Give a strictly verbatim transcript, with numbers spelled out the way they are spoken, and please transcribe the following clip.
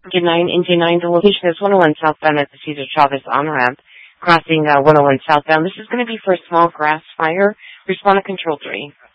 Engine nine, Engine nine, the location is one oh one southbound at the Cesar Chavez on-ramp, crossing uh, one oh one southbound. This is going to be for a small grass fire. Respond to Control three.